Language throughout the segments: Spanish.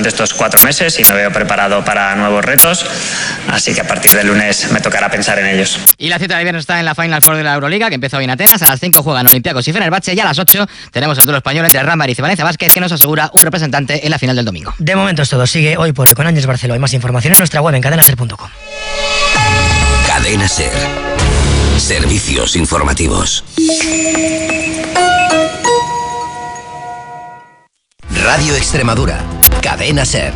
durante estos 4 meses y me veo preparado para nuevos retos, así que a partir del lunes me tocará pensar en ellos. Y la cita de viernes está en la Final Four de la Euroliga, que empezó hoy en Atenas. A las 5 juegan Olympiacos y Fenerbahce, y a las 8 tenemos el duelo español entre Real Madrid y Valencia Basket, que nos asegura un representante en la final del domingo. De momento es todo. Sigue Hoy por Hoy con Ángeles Barceló. Hay más información en nuestra web en cadenaser.com. Cadena Ser. Servicios informativos. Radio Extremadura. Cadena Ser.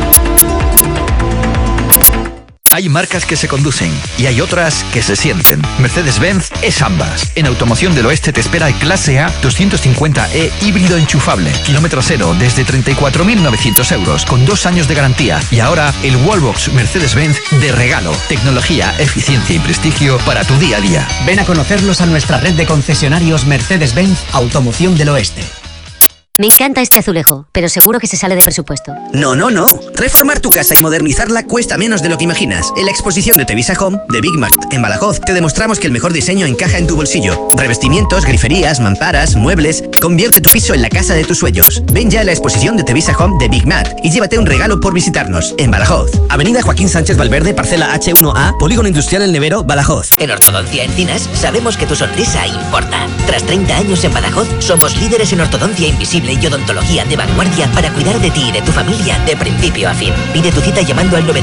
Hay marcas que se conducen y hay otras que se sienten. Mercedes-Benz es ambas. En Automoción del Oeste te espera el Clase A 250e híbrido enchufable. Kilómetro cero desde 34.900 euros con 2 años de garantía. Y ahora el Wallbox Mercedes-Benz de regalo. Tecnología, eficiencia y prestigio para tu día a día. Ven a conocerlos a nuestra red de concesionarios Mercedes-Benz Automoción del Oeste. Me encanta este azulejo, pero seguro que se sale de presupuesto. No. Reformar tu casa y modernizarla cuesta menos de lo que imaginas. En la exposición de Tevisa Home, de Big Mart, en Badajoz, te demostramos que el mejor diseño encaja en tu bolsillo. Revestimientos, griferías, mamparas, muebles... Convierte tu piso en la casa de tus sueños. Ven ya a la exposición de Tevisa Home de Big Mart y llévate un regalo por visitarnos. En Badajoz. Avenida Joaquín Sánchez Valverde, parcela H1A, Polígono Industrial El Nevero, Badajoz. En Ortodoncia Encinas sabemos que tu sonrisa importa. Tras 30 años en Badajoz, somos líderes en ortodoncia invisible y odontología de vanguardia para cuidar de ti y de tu familia de principio a fin. Pide tu cita llamando al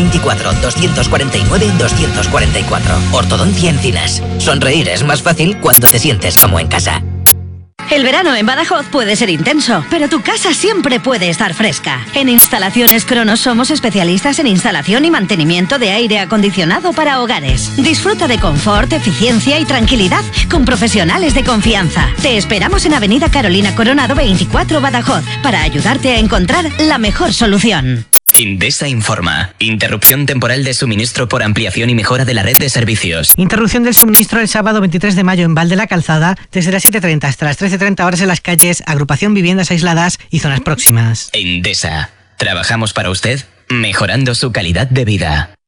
924-249-244. Ortodoncia Encinas. Sonreír es más fácil cuando te sientes como en casa. El verano en Badajoz puede ser intenso, pero tu casa siempre puede estar fresca. En Instalaciones Cronos somos especialistas en instalación y mantenimiento de aire acondicionado para hogares. Disfruta de confort, eficiencia y tranquilidad con profesionales de confianza. Te esperamos en Avenida Carolina Coronado 24, Badajoz, para ayudarte a encontrar la mejor solución. Endesa informa. Interrupción temporal de suministro por ampliación y mejora de la red de servicios. Interrupción del suministro el sábado 23 de mayo en Val de la Calzada, desde las 7:30 hasta las 13:30 horas en las calles, agrupación Viviendas Aisladas y zonas próximas. Endesa. Trabajamos para usted, mejorando su calidad de vida.